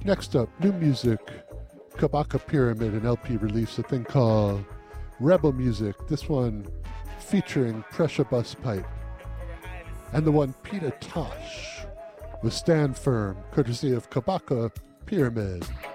Next up, new music. Kabaka Pyramid, an LP release, a thing called Rebel Music. This one featuring Pressure Bus Pipe. And the one Peter Tosh with Stand Firm, courtesy of Kabaka Pyramid.